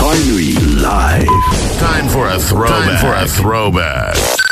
Tainui Live. Time for a throwback.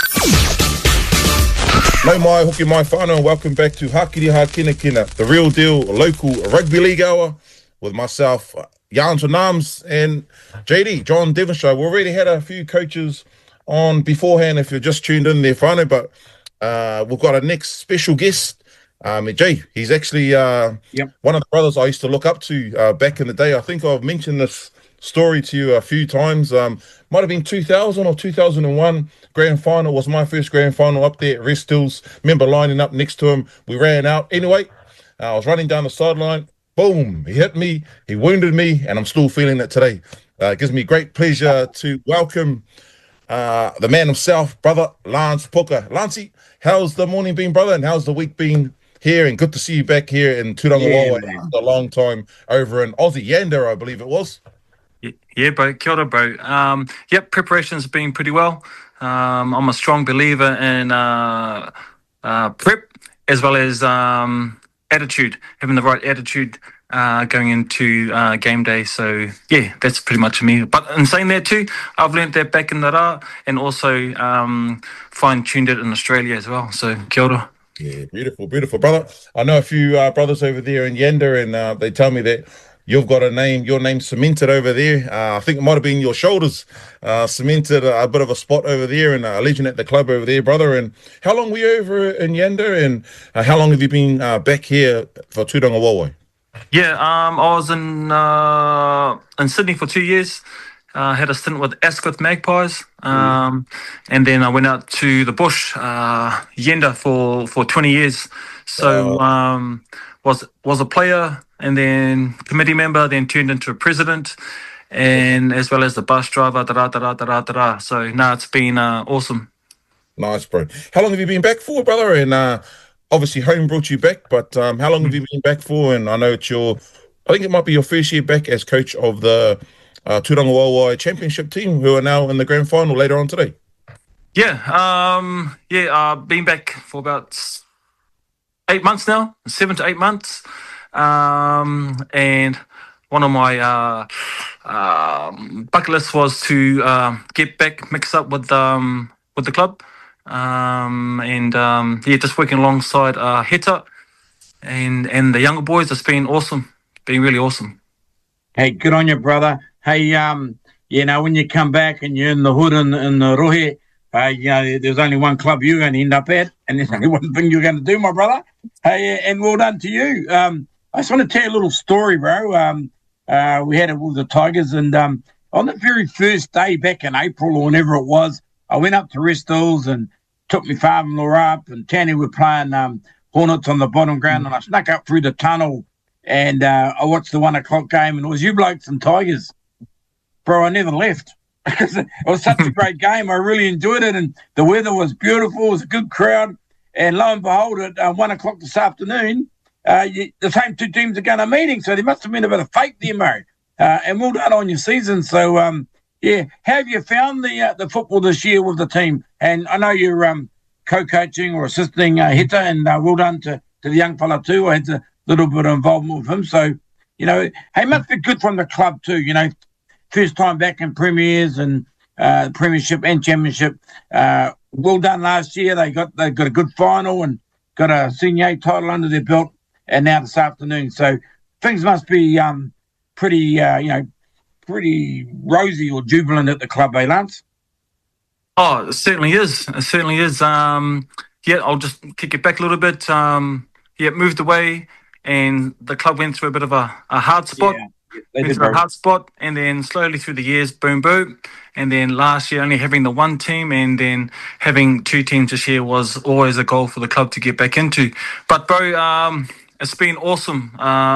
Nau mai, hoki mai whānau, and welcome back to Hakiriha Kina Kina, the real deal local rugby league hour with myself, Jan Nams, and JD, John Devonshire. We already had a few coaches on beforehand if you're just tuned in there, whānau, but we've got a next special guest. Jay, he's actually one of the brothers I used to look up to back in the day. I think I've mentioned this story to you a few times. Might have been 2000 or 2001 grand final was my first grand final up there at Rest Hills. Remember lining up next to him. We ran out. Anyway, I was running down the sideline. Boom, he hit me, he wounded me, and I'm still feeling it today. It gives me great pleasure to welcome the man himself, brother Lance Puka. Lancey, how's the morning been, brother, and how's the week been here? And good to see you back here in Turangawawa after a long time over in Aussie Yanda, I believe it was. Yeah, bro. Kia ora, bro. Preparations have been pretty well. I'm a strong believer in prep as well as attitude, having the right attitude going into game day. So, yeah, that's pretty much me. But in saying that too, I've learnt that back in the Rā and also fine-tuned it in Australia as well. So, kia ora. Yeah, beautiful, brother. I know a few brothers over there in Yanda, and they tell me that you've got your name cemented over there. I think it might have been your shoulders cemented a bit of a spot over there, and a legend at the club over there, brother. And how long were you over in Yanda, and how long have you been back here for Turangawawa? Yeah, I was in Sydney for 2 years. Had a stint with Asquith Magpies, and then I went out to the bush, Yenda, for 20 years. So was a player, and then committee member, then turned into a president, and as well as the bus driver. So no, it's been awesome. Nice, bro. How long have you been back for, brother? And obviously home brought you back, but how long have you been back for? And I know I think it might be your first year back as coach of the Turangawawa Championship team, who are now in the grand final later on today. I've been back for about 8 months now, 7 to 8 months. And one of my bucket lists was to get back, mix up with the club, just working alongside Heta and the younger boys. It's been awesome, been really awesome. Hey, good on you, brother. Hey, when you come back and you're in the hood in the Rohe, there's only one club you're going to end up at, and there's only one thing you're going to do, my brother. Hey, and well done to you. I just want to tell you a little story, bro. We had it with the Tigers, and on the very first day back in April or whenever it was, I went up to Rest Hills and took my father-in-law up, and Tanny were playing Hornets on the bottom ground, and I snuck up through the tunnel, and I watched the 1 o'clock game, and it was you blokes and Tigers. Bro, I never left. It was such a great game. I really enjoyed it, and the weather was beautiful. It was a good crowd. And lo and behold, at 1 o'clock this afternoon, the same two teams are going to meeting, so there must have been a bit of fake there, mate. And well done on your season. So, how have you found the football this year with the team? And I know you're co-coaching or assisting Heta, and well done to the young fella too. I had a little bit of involvement with him. So, hey, must be good from the club too, first time back in premiers and premiership and championship. Well done last year. They got a good final and got a senior A title under their belt, and now this afternoon. So things must be pretty rosy or jubilant at the club, eh, Lance? Oh, it certainly is. It certainly is. I'll just kick it back a little bit. Moved away, and the club went through a bit of a hard spot. Yeah. And then slowly through the years, boom, and then last year only having the one team, and then having two teams this year was always a goal for the club to get back into. But bro, it's been awesome.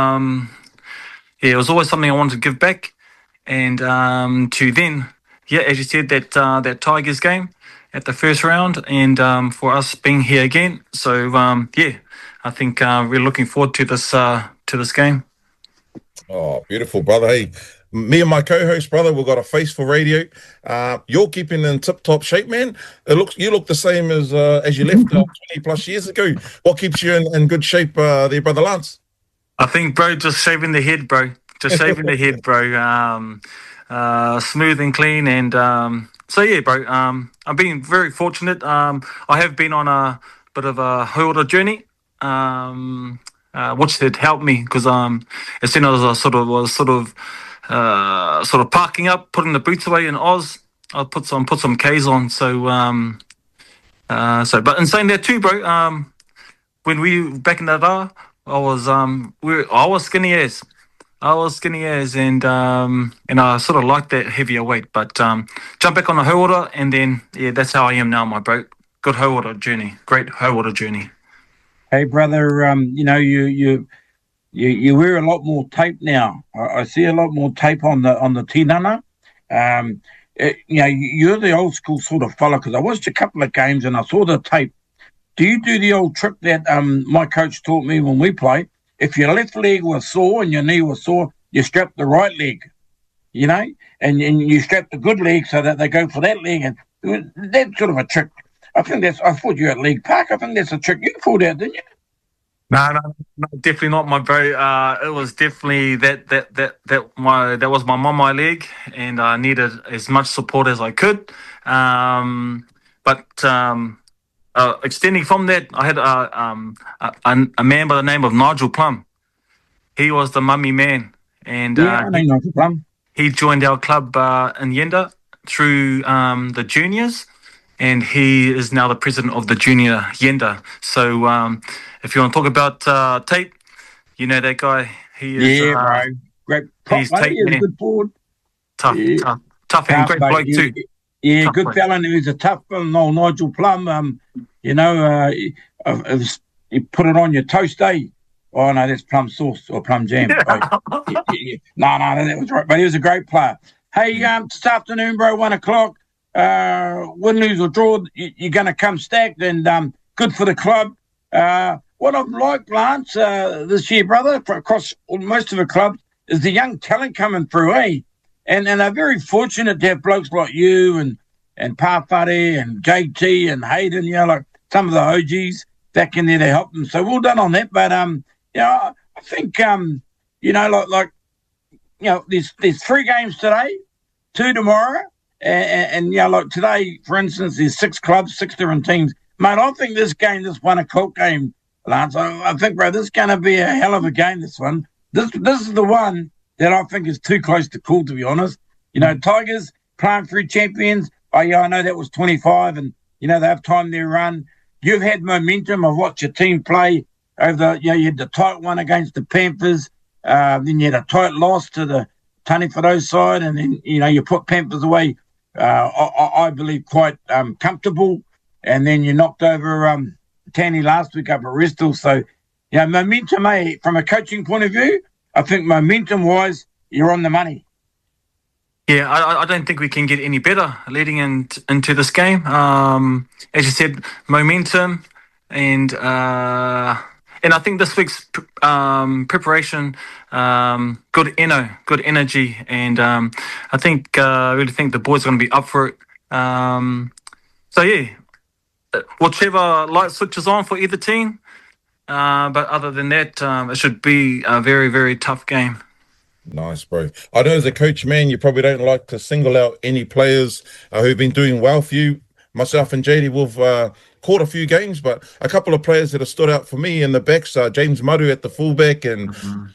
It was always something I wanted to give back, and to then, as you said, that Tigers game at the first round, and for us being here again. So I think we're looking forward to this game. Oh, beautiful, brother. Hey, me and my co-host, brother, we've got a face for radio. You're keeping in tip-top shape, man. You look the same as you left 20 plus years ago. What keeps you in good shape there, brother Lance? I think, bro, just shaving the head, bro. just shaving the head, bro. Smooth and clean, and so yeah, bro. I've been very fortunate. I have been on a bit of a Hauora journey, which had helped me because as soon as I was parking up, putting the boots away in Oz, I put some K's on. So but in saying that too, bro. When we back in the bar, I was skinny as. And I sort of liked that heavier weight, but jump back on the Hauora, and then yeah, that's how I am now, my bro. Good Hauora journey, great Hauora journey. Hey, brother, you know, you wear a lot more tape now. I see a lot more tape on the tinana. You know, you're the old school sort of fella, because I watched a couple of games and I saw the tape. Do you do the old trick that my coach taught me when we played? If your left leg was sore and your knee was sore, you strap the right leg, you know, and you strap the good leg so that they go for that leg. And that's sort of a trick. I thought you were at League Park. I think that's a trick you pulled out, didn't you? No, definitely not, my bro. It was definitely that was my mama leg, and I needed as much support as I could. Extending from that, I had a man by the name of Nigel Plum. He was the mummy man, and I know Nigel Plum. He joined our club in Yenda through the juniors, and he is now the president of the junior Yenda. So if you want to talk about Tate, you know that guy. He is bro. Great. He's Tate, a good forward. Tough, and great bloke too. Yeah, tough good bloke. fella. And he's a tough one, old Nigel Plum. You know, you put it on your toast, eh? Oh, no, that's plum sauce or plum jam. Yeah. No, that was right. But he was a great player. Hey, this afternoon, bro, 1 o'clock, win, lose or draw, you're going to come stacked, and good for the club. What I've liked, Lance, this year, brother, across most of the clubs, is the young talent coming through, eh? And they're very fortunate to have blokes like you and Pawhare and JT and Hayden, you know, like some of the OGs back in there to help them. So well done on that. But, you know, I think, you know, like you know, there's 3 games today, 2 tomorrow. And you know, like today, for instance, there's 6 clubs, 6 different teams. Mate, I think this 1 o'clock game, Lance, I think, bro, this is going to be a hell of a game, this one. This is the one that I think is too close to call, to be honest. You know, Tigers, playing through champions. Oh, yeah, I know that was 25, and, you know, they have timed their run. You've had momentum. I've watched your team play over you know, you had the tight one against the Panthers. Then you had a tight loss to the Taniwharau side, and then, you know, you put Panthers away, I believe, quite comfortable. And then you knocked over Tanny last week up at Restal. So, you know, momentum, from a coaching point of view, I think momentum-wise, you're on the money. Yeah, I don't think we can get any better leading into this game. As you said, momentum, and I think this week's preparation, good energy, and I really think the boys are going to be up for it. So yeah, whichever light switches on for either team. But other than that, it should be a very, very tough game. Nice, bro. I know as a coach, man, you probably don't like to single out any players who've been doing well for you. Myself and JD, we've caught a few games, but a couple of players that have stood out for me in the backs, James Maru at the fullback, and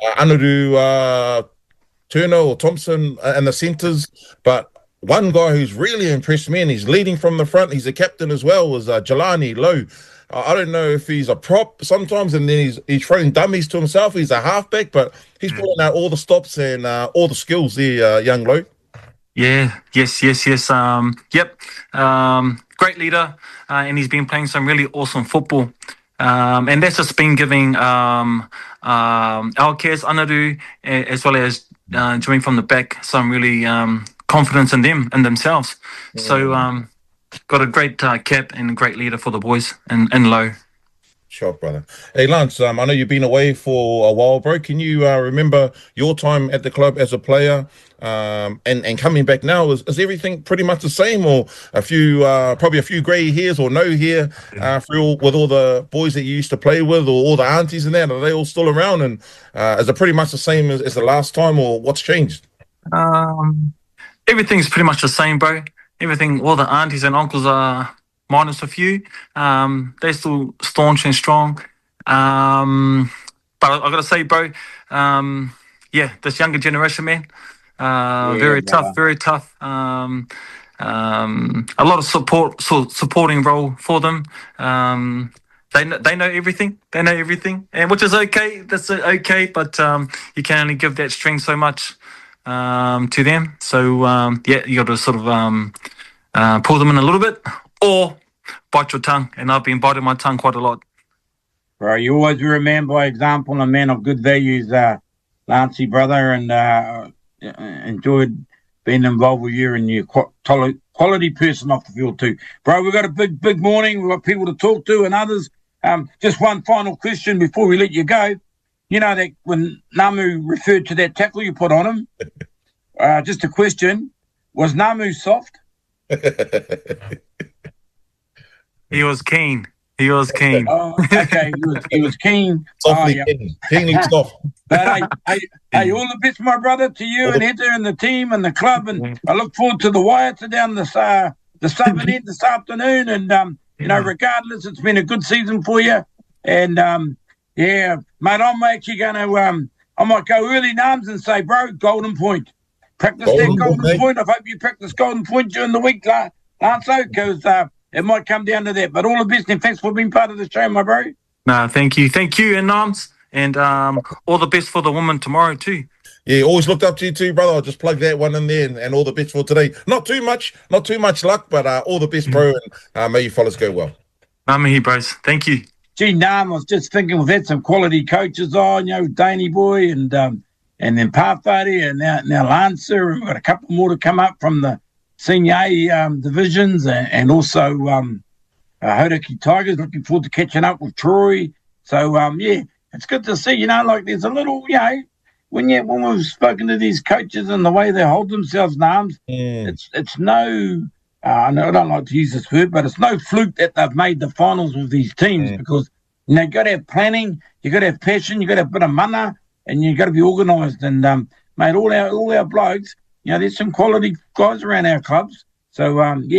Anaru Turner or Thompson in the centres. But one guy who's really impressed me, and he's leading from the front, he's a captain as well, was Jelani Lowe. I don't know if he's a prop sometimes, and then he's throwing dummies to himself. He's a halfback, but he's pulling out all the stops and all the skills there, young Lowe. Yeah, yes. Yep. Great leader, and he's been playing some really awesome football. And that's just been giving Alkes, Anaru, as well as joining from the back, some really confidence in themselves. So got a great cap and a great leader for the boys in Low. Sure, brother. Hey, Lance, I know you've been away for a while, bro. Can you remember your time at the club as a player, and coming back now? Is everything pretty much the same, or probably a few grey hairs or no hair with all the boys that you used to play with, or all the aunties and that? Are they all still around? And is it pretty much the same as the last time, or what's changed? Everything's pretty much the same, bro. Everything, all the aunties and uncles are minus a few. They're still staunch and strong. But I got to say, bro, this younger generation, man, very tough. A lot of supporting role for them. They know everything. And which is okay. That's okay, but you can only give that strength so much to them. So you got to sort of pull them in a little bit, or bite your tongue. And I've been biting my tongue quite a lot. Bro, you always remember by example a man of good values, Lancey, brother, and enjoyed being involved with you, and you're quality person off the field too. Bro, we've got a big morning. We've got people to talk to and others. Just one final question before we let you go. You know that when Namu referred to that tackle you put on him, just a question, was Namu soft? He was keen. Oh, okay. He was keen. Keenly soft. But hey, all the best, my brother, to you and Heather and the team and the club. And I look forward to the Waiata down the southern end this afternoon. And, regardless, it's been a good season for you. And, mate, I'm actually going to, I might go early Nams and say, bro, Golden Point. Practice that Golden Point. I hope you practice Golden Point during the week, Lance, because it might come down to that. But all the best, and thanks for being part of the show, my bro. No, thank you, and Nams, and all the best for the woman tomorrow too. Yeah, always looked up to you too, brother. I'll just plug that one in there, and all the best for today. Not too much luck, but all the best, bro, and may you fellas go well. Namahi, bros. Thank you. Gee, Nam, I was just thinking we've had some quality coaches on, Danny Boy and then Parfari and now Lancer, and we've got a couple more to come up from the Senior A divisions, and also Hauraki Tigers. Looking forward to catching up with Troy. So, it's good to see, there's a little, when we've spoken to these coaches and the way they hold themselves, Nams, it's no, I don't like to use this word, but it's no fluke that they've made the finals with these teams, because, you got to have planning, you got to have passion, you got to have a bit of mana, and you got to be organised. And, mate, all our blokes, there's some quality guys around our clubs. So,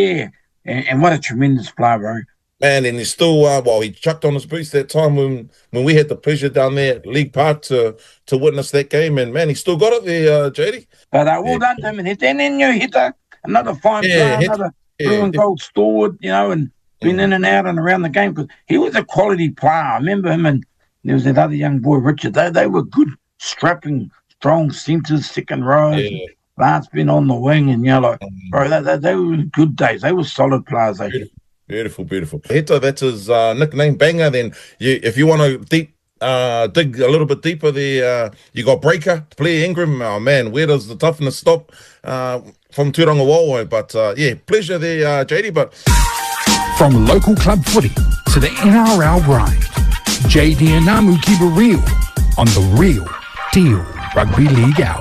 and what a tremendous player, bro. Man, and he's still, he chucked on his boots that time when we had the pleasure down there at League Park to witness that game. And, man, he still got it there, JD. But well done to him. And then you hit another fine player, another blue and gold stalwart, and been in and out and around the game. Because he was a quality player. I remember him, and there was that other young boy, Richard. They were good, strapping, strong centres, second rows. Yeah. Lance been on the wing, and bro, they were good days. They were solid players. Beautiful. Hito, that's his nickname, Banger. Then if you want to dig a little bit deeper there, you got Breaker, Blair Ingram. Oh, man, where does the toughness stop from Tūranga Wawa? But, pleasure there, JD. But from local club footy to the NRL grind, JD and Namu keep it real on the Real Deal Rugby League Hour.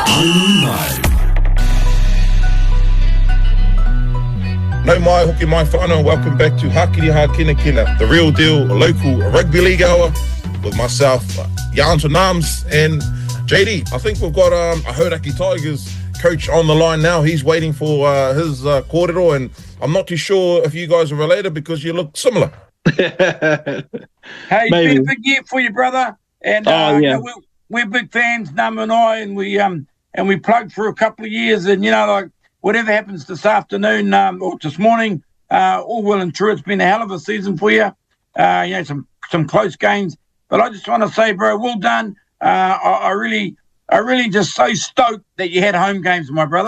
No mai, hoki mai whānau, welcome back to Hakiri Hākina Kina, the Real Deal local rugby league hour with myself, Yanta Nams, and JD. I think we've got a Hauraki Tigers coach on the line now. He's waiting for his kōrero, and I'm not too sure if you guys are related because you look similar. Hey, it's been a big year for you, brother. And we're big fans, Nam and I, and we plugged for a couple of years, and whatever happens this afternoon or this morning, all well and true. It's been a hell of a season for you. Some close games, but I just want to say, bro, well done. I really just so stoked that you had home games, my brother.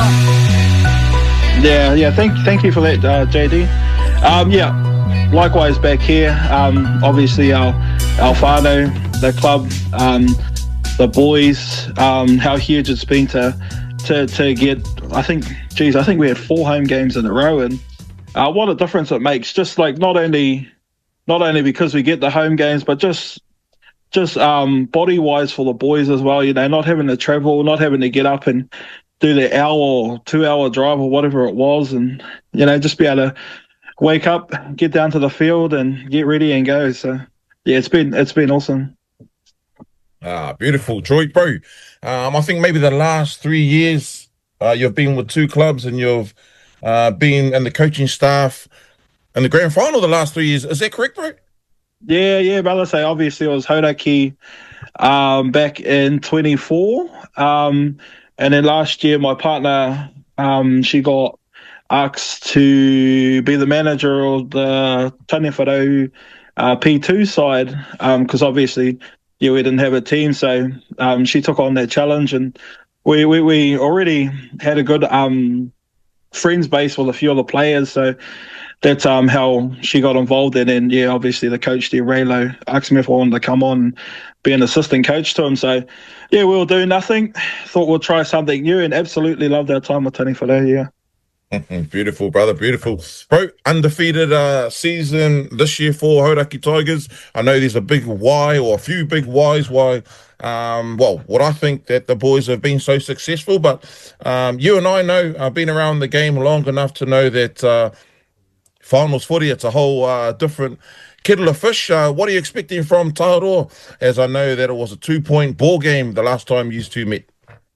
Yeah. Thank you for that, JD. Likewise back here. Obviously our whānau, the club, the boys, how huge it's been to get. I think we had 4 home games in a row, and what a difference it makes. Just like not only not only because we get the home games, but just body wise for the boys as well. You know, not having to travel, not having to get up and do the hour or 2 hour drive or whatever it was, and you know, just be able to wake up, get down to the field, and get ready and go. So yeah, it's been awesome. Beautiful, Troy, bro. I think maybe the last 3 years you've been with two clubs, and you've been in the coaching staff in the grand final the last 3 years. Is that correct, bro? Yeah, brother. So obviously it was Hauraki back in 24. And then last year my partner, she got asked to be the manager of the Taniwharau P2 side, because obviously we didn't have a team. So she took on that challenge, and we already had a good friends base with a few of the players. So that's how she got involved. And then, yeah, obviously the coach there, Raylo, asked me if I wanted to come on and be an assistant coach to him. So, yeah, we'll do nothing. Thought we'll try something new, and absolutely loved our time with Taniwharau, yeah. Beautiful, brother, beautiful. Bro, undefeated season this year for Hauraki Tigers. I know there's a big why, or a few big whys why, what I think that the boys have been so successful. But you and I know, I've been around the game long enough to know that finals footy, it's a whole different kettle of fish. What are you expecting from Tāroa, as I know that it was a 2-point ball game the last time you two met?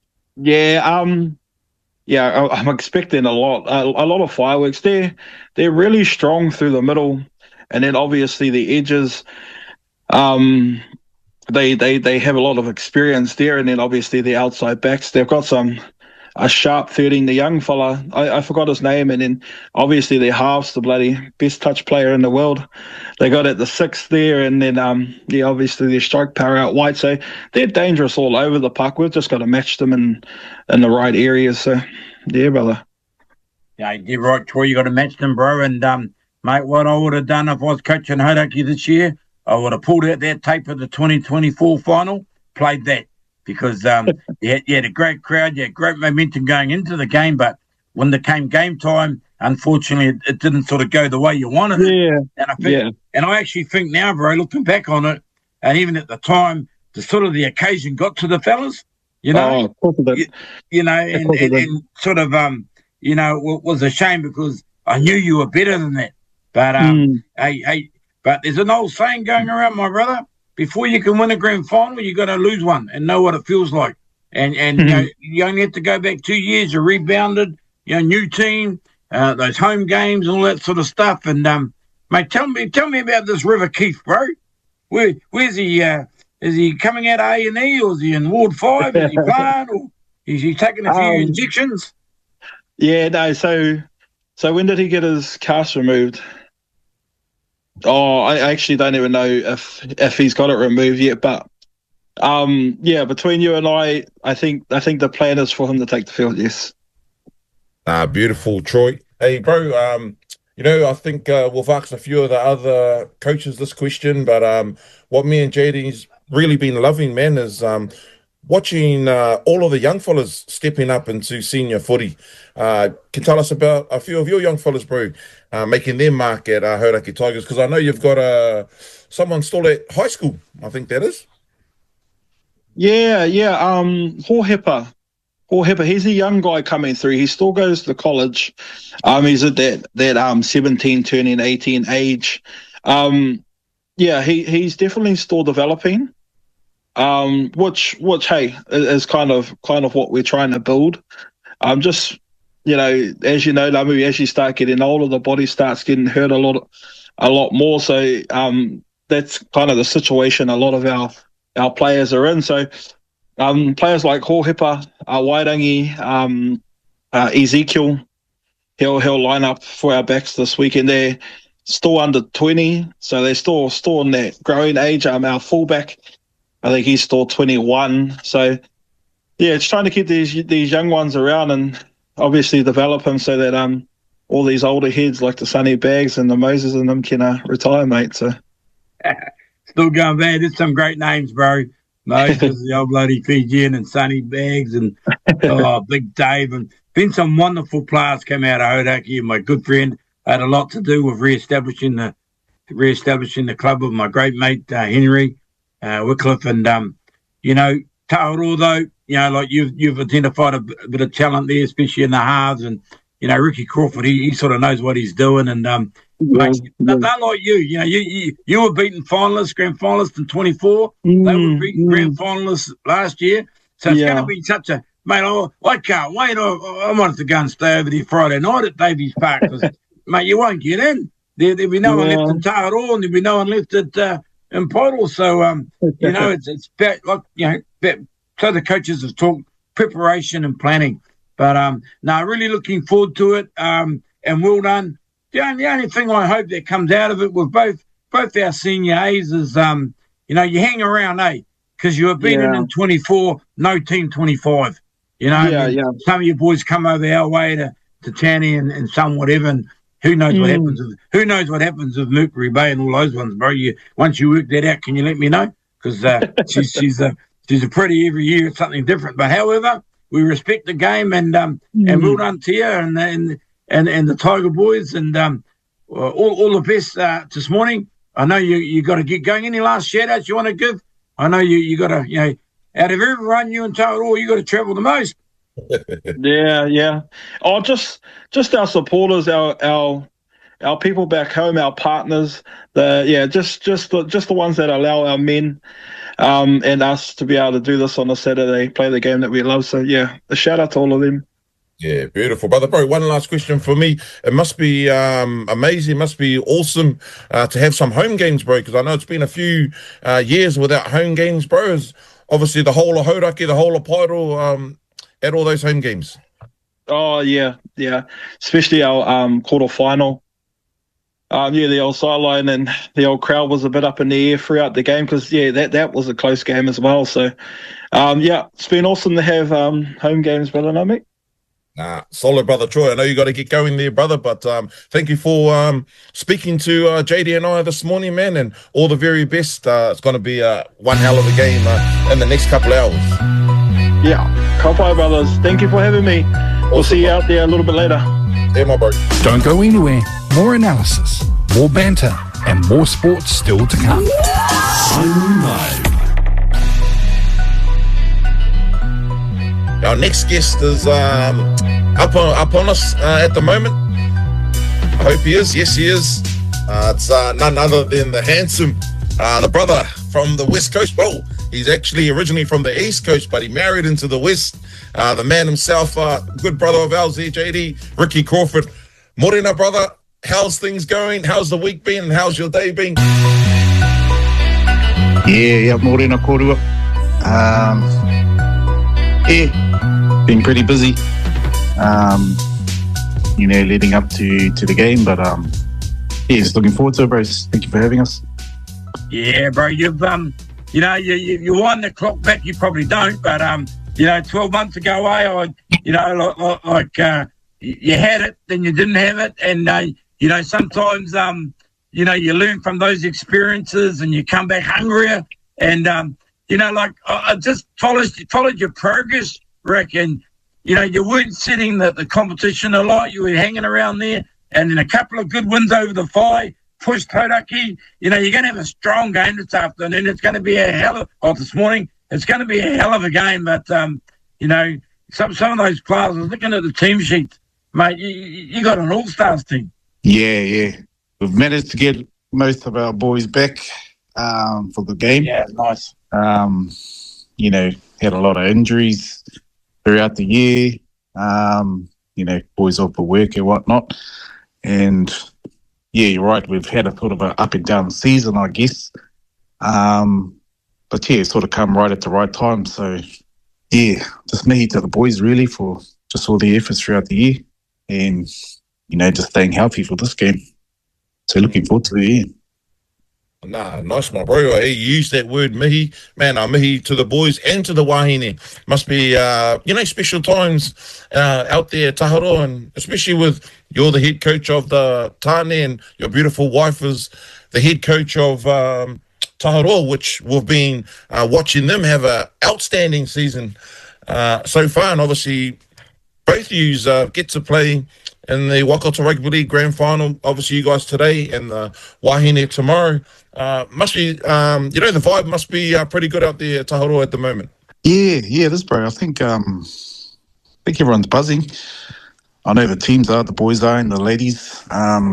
Yeah, I'm expecting a lot of fireworks. They're really strong through the middle, and then obviously the edges. They have a lot of experience there, and then obviously the outside backs. They've got a sharp 13, the young fella. I forgot his name, and then obviously their halves, the bloody best touch player in the world. They got at the 6th there, and then obviously their strike power out wide. So they're dangerous all over the park. We've just got to match them in the right areas. So yeah, brother. Yeah, you're right, Troy. You got to match them, bro. And mate, what I would have done if I was coaching Hauraki this year, I would have pulled out that tape of the 2024 final, played that. Because you had a great crowd, you had great momentum going into the game, but when it came game time, unfortunately, it didn't sort of go the way you wanted it. Yeah. And I actually think now, bro, looking back on it, and even at the time, the occasion got to the fellas, you know, and sort of, it was a shame because I knew you were better than that. But but there's an old saying going around, my brother. Before you can win a grand final, you got to lose one and know what it feels like. And you only have to go back 2 years. You rebounded, new team, those home games, all that sort of stuff. And mate, tell me about this River Keith, bro. Where's he? Is he coming out of A&E, or is he in Ward 5? Is he playing, or is he taking a few injections? Yeah, no. So when did he get his cast removed? Oh, I actually don't even know if he's got it removed yet. But between you and I think the plan is for him to take the field. Yes. Beautiful, Troy. Hey, bro. I think we've asked a few of the other coaches this question, but what me and JD's really been loving, man, is watching all of the young fellas stepping up into senior footy. Can tell us about a few of your young fellas, bro, making their mark at Hauraki Tigers, because I know you've got someone still at high school, I think that is. Yeah. Hohepa, he's a young guy coming through. He still goes to college. He's at that 17 turning 18 age. He's definitely still developing. Which hey, is kind of what we're trying to build. Just as you know, Lamu, as you start getting older, the body starts getting hurt a lot more. So that's kind of the situation a lot of our players are in. So players like Hohepa, Wairangi, Ezekiel, he'll line up for our backs this weekend. They're still under 20, so they're still in that growing age. Our fullback, I think he's still 21. So yeah, it's trying to keep these young ones around and obviously develop them so that all these older heads like the Sonny Bags and the Moses and them can retire, mate. So still going bad. There's some great names, bro. Moses, the old bloody Fijian, and Sonny Bags, and Big Dave, and been some wonderful players come out of Hauraki. And my good friend had a lot to do with re-establishing the re-establishing the club with my great mate, Henry Wycliffe. And, Tauro, though, like you've identified a bit of talent there, especially in the halves. And, Ricky Crawford, he sort of knows what he's doing. And, mate, they're like you. You were beaten finalists, grand finalists in 24. They were beaten grand finalists last year. So it's going to be such a... Mate, I can't wait. I wanted to go and stay over there Friday night at Davies Park. Mate, you won't get in. There'll be no one left in Tauro, and there'll be no one left in Portal. So, it's about, so the coaches have talked preparation and planning. But, really looking forward to it, and well done. The only thing I hope that comes out of it with both our senior A's is, you hang around, because you were beaten in 24, no team 25. Some of your boys come over our way to Tanny and some whatever, and who knows what happens with Mercury Bay and all those ones, bro. Once you work that out, can you let me know? Because she's a pretty every year it's something different. But however, we respect the game and well done to you and the Tiger boys and all the best this morning. I know you got to get going. Any last shout outs you want to give? I know you got to out of everyone, you and Tauro, you got to travel the most. Yeah. Oh, just our supporters, our people back home, our partners. Just the ones that allow our men and us to be able to do this on a Saturday, play the game that we love. So a shout out to all of them. Yeah, beautiful, brother. Bro, one last question for me. It must be amazing, must be awesome to have some home games, bro, because I know it's been a few years without home games, bro. Obviously, the whole of Hauraki, the whole of Pairo, at all those home games. Oh, yeah. Especially our quarter final. The old sideline and the old crowd was a bit up in the air throughout the game because, that was a close game as well. So, it's been awesome to have home games, brother, no, mate? Solid, brother Troy. I know you got to get going there, brother, but thank you for speaking to JD and I this morning, man, and all the very best. It's going to be one hell of a game in the next couple hours. Yeah, Kaupai, brothers. Thank you for having me. We'll see you out there a little bit later. Yeah, my bro. Don't go anywhere. More analysis, more banter, and more sports still to come. Our next guest is up on us at the moment. I hope he is. Yes, he is. It's none other than the handsome, the brother from the West Coast. Well, he's actually originally from the East Coast, but he married into the West. The man himself, good brother of ours here, JD, Ricky Crawford. Morena, brother, how's things going? How's the week been? And how's your day been? Yeah, morena korua. Been pretty busy, leading up to the game, but just looking forward to it, bros. Thank you for having us. Yeah, bro, you've you wind the clock back. You probably don't, but 12 months ago, you had it, then you didn't have it, and sometimes you learn from those experiences, and you come back hungrier, and I just followed your progress, Rick, and you weren't setting the competition a lot. You were hanging around there, and then a couple of good wins over the Whai, pushed Tauraki. You're going to have a strong game this afternoon. It's going to be this morning. It's going to be a hell of a game. But some of those players, I was looking at the team sheets, mate. You got an all-stars team. Yeah. We've managed to get most of our boys back for the game. Yeah, nice. Had a lot of injuries throughout the year, boys off for work and whatnot. And, you're right, we've had a sort of an up and down season, I guess. But, it's sort of come right at the right time. So, just me to the boys, really, for just all the efforts throughout the year and, just staying healthy for this game. So, looking forward to it, Nice, my bro. Hey, you use that word mihi. Man, mihi to the boys and to the wahine. Must be, special times out there, Taharo, and especially with you're the head coach of the Tane and your beautiful wife is the head coach of Taharo, which we've been watching them have an outstanding season so far. And obviously, both of you get to play in the Waikato Rugby League Grand Final. Obviously, you guys today and the Wahine tomorrow. Must be, the vibe must be pretty good out there at Tahoeroa at the moment. Yeah, it is, bro. I think everyone's buzzing. I know the teams are, the boys are, and the ladies.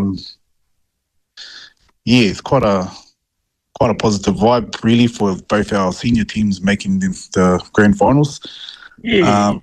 It's quite a positive vibe, really, for both our senior teams making the grand finals. And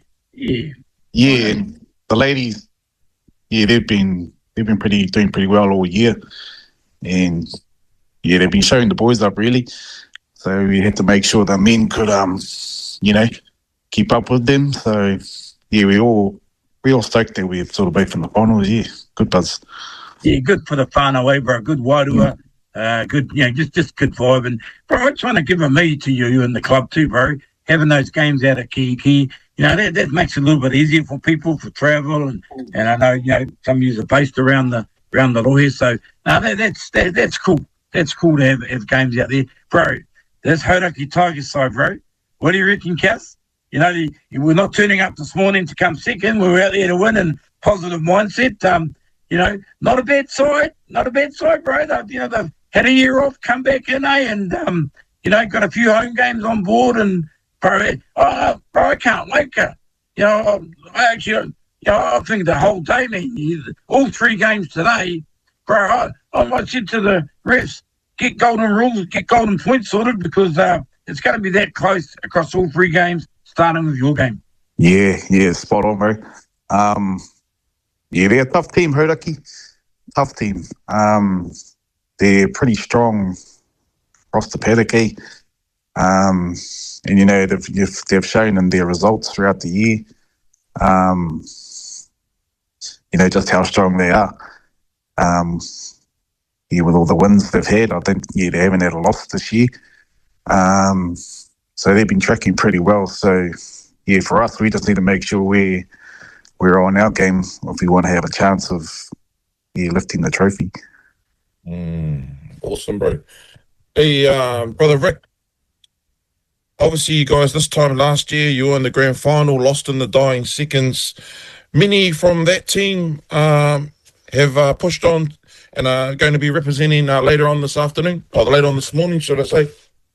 the ladies, they've been doing pretty well all year, and they've been showing the boys up, really. So we had to make sure that men could keep up with them. So we all stoked that we're sort of both in the finals. Good buzz. Good for the whānau, bro. Good wairua. Good, just good vibe. And bro, I just want to give a me to you and the club too, bro. Having those games out at Kiki, that makes it a little bit easier for people for travel, and I know some of you are based around the Rohe, so that's cool. That's cool to have games out there, bro. That's Hauraki Tigers side, bro. What do you reckon, Cass? We're not turning up this morning to come second. We're out there to win and positive mindset. Not a bad side, bro. They've had a year off, come back in, and got a few home games on board, and bro, I can't wait. I think the whole day, man. All 3 games today, bro. I said to the refs, get golden rules, get golden points sorted, because it's going to be that close across all 3 games, starting with your game. Yeah, spot on, bro. They're a tough team, Hauraki. Tough team. They're pretty strong across the paddock, and they've shown in their results throughout the year, just how strong they are. With all the wins they've had, I think they haven't had a loss this year. So they've been tracking pretty well. So for us, we just need to make sure we're on our game if we want to have a chance of lifting the trophy. Awesome, bro. Hey, Brother Rick, obviously you guys this time last year, you were in the grand final, lost in the dying seconds. Many from that team have pushed on and are going to be representing later on this afternoon, or later on this morning, should I say?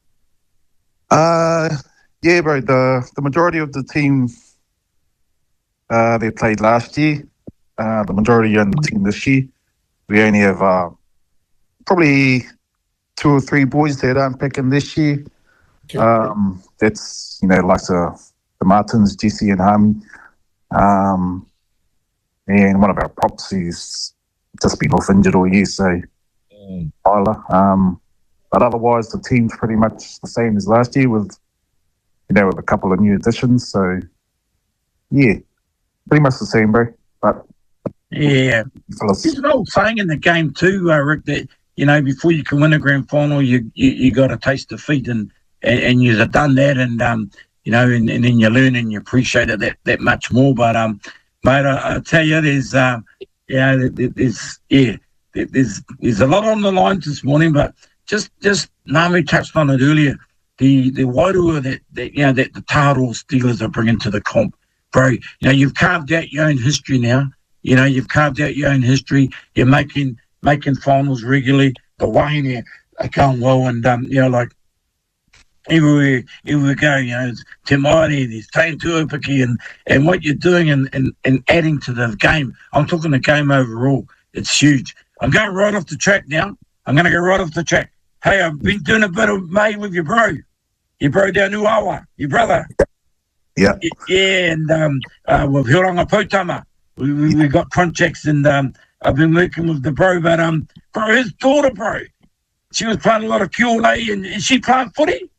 Bro, the majority of the team they played last year. The majority are in the team this year. We only have probably 2 or 3 boys that aren't picking this year. Okay. That's like the Martins, Jesse and Harmy, and one of our props who's just been off injured all year, so Tyler. But otherwise, the team's pretty much the same as last year, with a couple of new additions. So pretty much the same, bro. But there's an old saying in the game too, Rick, that before you can win a grand final, you got to taste defeat, and you've done that, and and then you learn and you appreciate it that much more. But mate, I tell you, there's a lot on the line this morning, but just Namu touched on it earlier. The wairua that the Tahoeroa Steelers are bringing to the comp, bro. You've carved out your own history now. You've carved out your own history. You're making finals regularly. The Wahine are going well, and like everywhere we go, it's Te Māori, there's Te Tuapiki, and what you're doing and adding to the game. I'm talking the game overall. It's huge. I'm going right off the track now. I'm going to go right off the track. Hey, I've been doing a bit of May with your bro down Uawa, your brother. Yeah. Yeah, and with Hiranga Potama. We got contracts, and I've been working with the bro, but bro, his daughter, bro, she was playing a lot of QLA, and is she playing footy?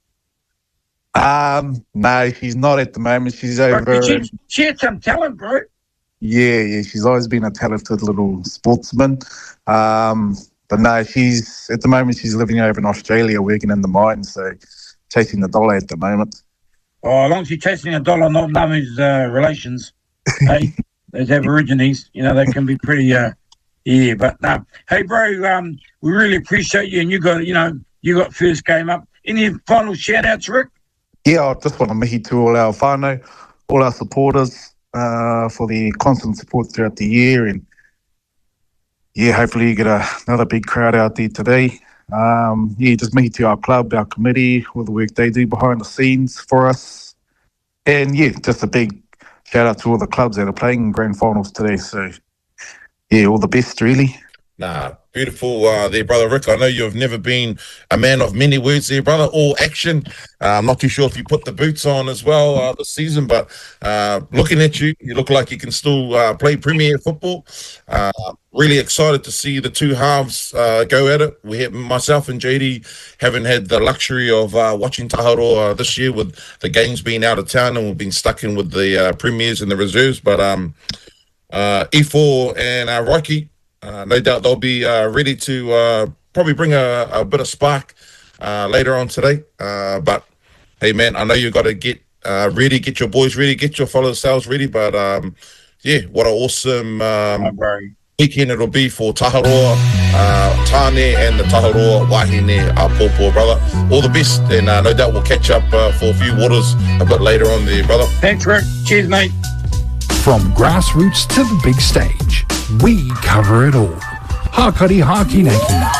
No, she's not at the moment. She's over. She had some talent, bro. Yeah, she's always been a talented little sportsman. But no, she's at the moment she's living over in Australia, working in the mines, so chasing the dollar at the moment. Oh, as long as she's chasing a dollar, not Namu's relations. Hey, those Aborigines, they can be pretty. But no. Hey, bro, we really appreciate you, and you got first game up. Any final shout outs, Rick? Yeah, I just want to mihi to all our whānau, all our supporters. for the constant support throughout the year. And yeah, hopefully you get another big crowd out there today. Just me to our club, our committee, all the work they do behind the scenes for us. And yeah, just a big shout out to all the clubs that are playing in grand finals today. So yeah, all the best, really. Nah, beautiful there, Brother Rick. I know you've never been a man of many words there, brother. All action. I'm not too sure if you put the boots on as well this season, but looking at you, you look like you can still play Premier football. Really excited to see the two halves go at it. Myself and JD haven't had the luxury of watching Taharoa this year with the games being out of town, and we've been stuck in with the Premiers and the reserves. But E4 and Rocky, no doubt they'll be ready to probably bring a bit of spark later on today. But hey, man, I know you've got to get ready, get your boys ready, get your fellow sales ready. But yeah, what an awesome weekend it'll be for Taharoa, Tāne, and the Taharoa Wahine Pōpō, brother. All the best, and no doubt we'll catch up for a few waters a bit later on there, brother. Thanks, Rick. Cheers, mate. From grassroots to the big stage, we cover it all. Hakari Haki Nakina.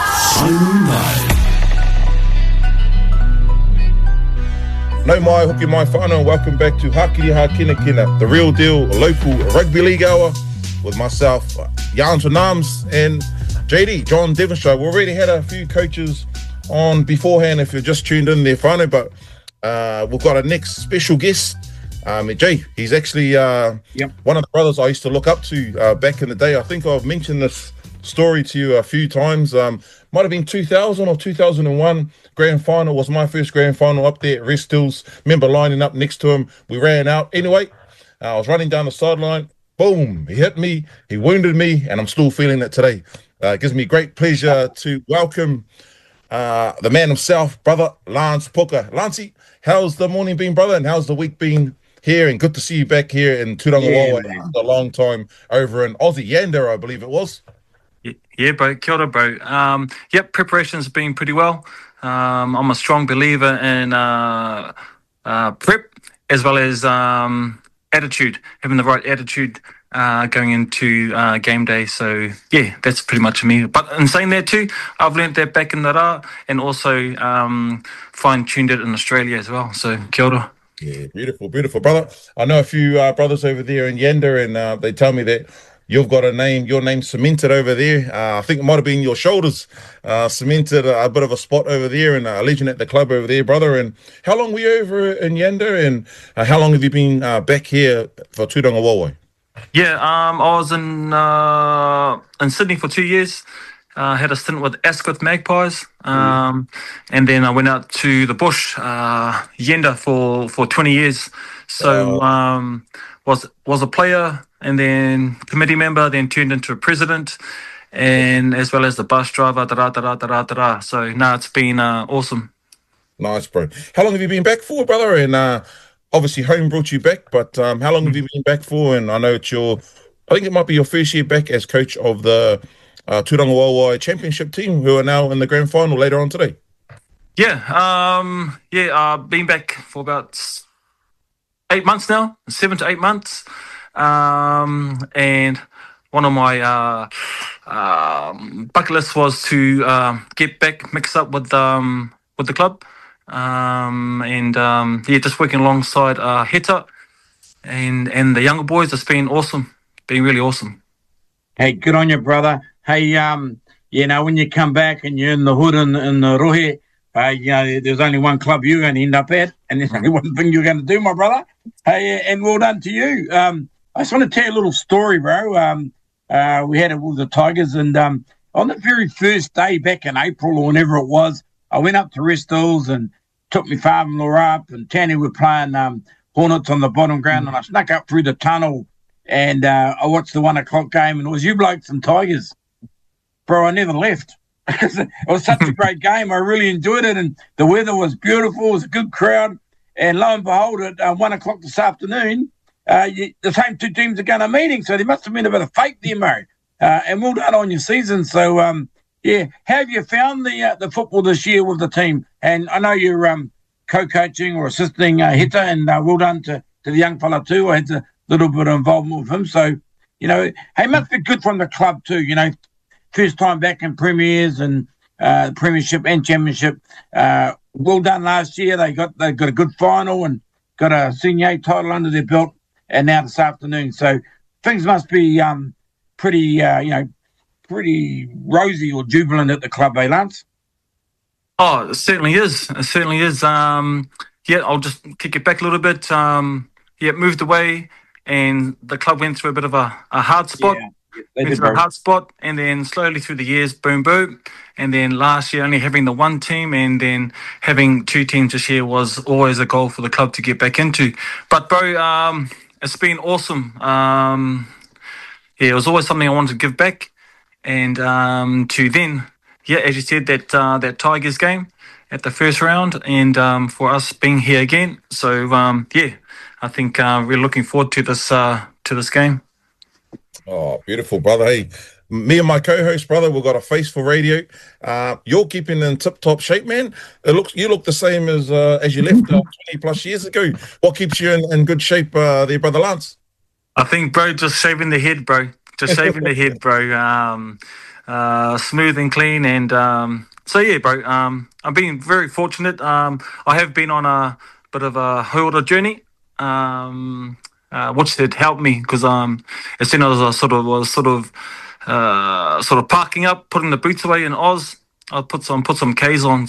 No mai hoki mai whānau, and welcome back to Hakiri Hakina Kina, the real deal local rugby league hour with myself, Jan Nams, and JD, John Devonshire. We already had a few coaches on beforehand if you've just tuned in there, whānau, but we've got a next special guest. Jay, he's actually one of the brothers I used to look up to back in the day. I think I've mentioned this story to you a few times. Might have been 2000 or 2001 grand final was my first grand final up there at Rest Hills. Remember lining up next to him. We ran out. Anyway, I was running down the sideline. Boom, he hit me, he wounded me, and I'm still feeling it today. It gives me great pleasure to welcome the man himself, brother Lance Puka. Lancey, how's the morning been, brother, and how's the week been here? And good to see you back here in Turangawawa after a long time over in Aussie Yander, I believe it was. Yeah, bro. Kia ora, bro. Yep, preparation's been pretty well. I'm a strong believer in prep as well as attitude, having the right attitude going into game day. So, yeah, that's pretty much me. But in saying that too, I've learnt that back in the Rā and also fine-tuned it in Australia as well. So, kia ora. Yeah, beautiful, beautiful, brother. I know a few brothers over there in Yander, and they tell me that you've got your name cemented over there. I think it might have been your shoulders cemented a bit of a spot over there, and a legend at the club over there, brother. And how long were you over in Yander, and how long have you been back here for Turangawawa? Yeah, I was in Sydney for 2 years. Had a stint with Asquith Magpies, and then I went out to the bush, Yander, for 20 years. So was a player, and then committee member, then turned into a president, and as well as the bus driver. So now it's been awesome. Nice, bro. How long have you been back for, brother? And obviously home brought you back, but how long have you been back for? And I know I think it might be your first year back as coach of the Turangawawa championship team, who are now in the grand final later on today. I've been back for about 8 months now, 7 to 8 months. And one of my bucket lists was to get back, mix up with the club, just working alongside Heta and the younger boys. It's been awesome, been really awesome. Hey, good on you, brother. Hey, when you come back and you're in the hood and in the rohe, there's only one club you're going to end up at, and there's only one thing you're going to do, my brother. Hey, and well done to you. I just want to tell you a little story, bro. We had it with the Tigers, and on the very first day back in April or whenever it was, I went up to Rest Hills and took my father-in-law up, and Tanny were playing Hornets on the bottom ground, and I snuck up through the tunnel, and I watched the 1 o'clock game, and it was you blokes and Tigers. Bro, I never left. It was such a great game. I really enjoyed it, and the weather was beautiful. It was a good crowd, and lo and behold, at 1 o'clock this afternoon, the same two teams are going to meeting, so there must have been a bit of fate there, mate. And well done on your season. So, how have you found the football this year with the team? And I know you're co-coaching or assisting Heta, and well done to the young fella too. I had the little bit of involvement with him. So, you know, hey, must be good from the club too. You know, first time back in premiers and premiership and championship. Well done last year. They got a good final and got a senior A title under their belt, and now this afternoon. So things must be pretty rosy or jubilant at the club, eh, Lance? Oh, it certainly is. It certainly is. I'll just kick it back a little bit. Moved away, and the club went through a bit of a hard spot. And then slowly through the years, boom, boom. And then last year, only having the one team and then having two teams this year was always a goal for the club to get back into. But, bro, it's been awesome. It was always something I wanted to give back. And to then, as you said, that Tigers game at the first round, and for us being here again. So, I think we're looking forward to this game. Oh, beautiful, brother. Hey, me and my co-host, brother, we've got a face for radio. You're keeping in tip-top shape, man. You look the same as you left 20 plus years ago. What keeps you in good shape there, brother Lance? I think, bro, just shaving the head, bro. Just shaving the head, bro. Smooth and clean, and bro. I've been very fortunate. I have been on a bit of a hurdle journey. Which did help me because as soon as I was parking up, putting the boots away in Oz, I put some K's on.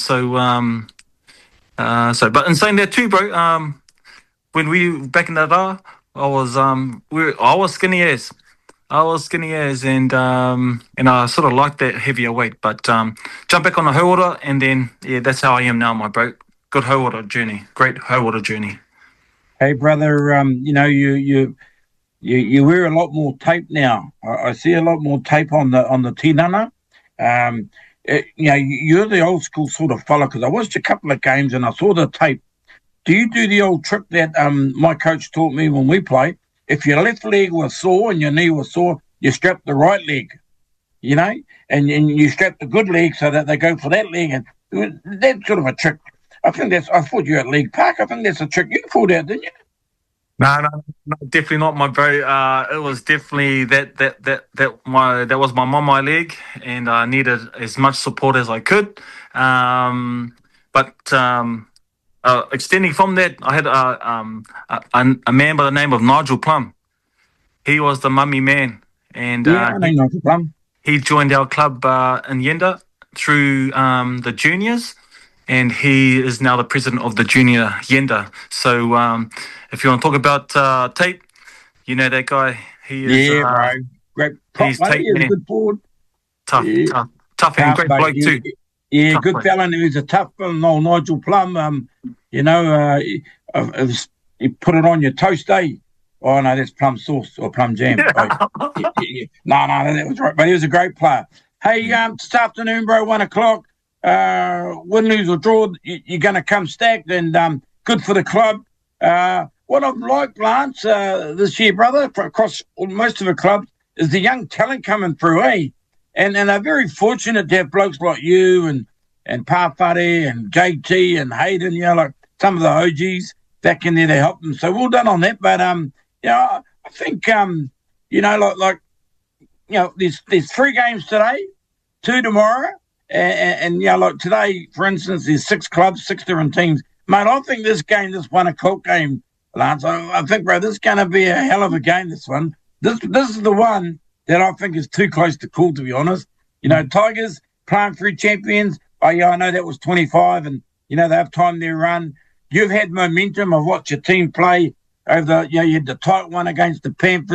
But in saying that too, bro, when we back in that I was skinny as. And I sort of liked that heavier weight. But jump back on the hurdle, and then that's how I am now, my bro. Good hurdle journey, great hurdle journey. Hey, brother, you wear a lot more tape now. I see a lot more tape on the tinana. You're the old school sort of fella, because I watched a couple of games and I saw the tape. Do you do the old trick that my coach taught me when we play? If your left leg was sore and your knee was sore, you strap the right leg, and you strap the good leg so that they go for that leg. And that's sort of a trick. I thought you were at League Park. I think that's a trick you pulled out, didn't you? No, definitely not, my bro. It was definitely that was my mom, my leg, and I needed as much support as I could. But extending from that, I had a man by the name of Nigel Plum. He was the mummy man, and I know Nigel Plum. He joined our club in Yenda through the juniors. And he is now the president of the junior Yenda. So if you want to talk about tape, you know that guy. He is great. He's tape man. Good forward. Tough and great bloke too. Yeah, tough good bloke. Fella. He's a tough one. Old Nigel Plum. He put it on your toast, eh? Oh no, that's plum sauce or plum jam. No, that was right. But he was a great player. Hey, this afternoon, bro, 1:00. Win, lose or draw, you're going to come stacked, and good for the club. What I've liked, Lance, this year, brother, across most of the clubs, is the young talent coming through, eh? And they're very fortunate to have blokes like you and Pawhare and JT and Hayden, like some of the OGs back in there to help them. So well done on that. But I think there's 3 games today, 2 tomorrow. And like today, for instance, there's 6 clubs, 6 different teams. Mate, I think this 1:00 game, Lance, I think, bro, this is going to be a hell of a game, this one. This is the one that I think is too close to call, to be honest. Tigers playing through champions. I know that was 25, and, they have time their run. You've had momentum. I've watched your team play over you had the tight one against the Panthers.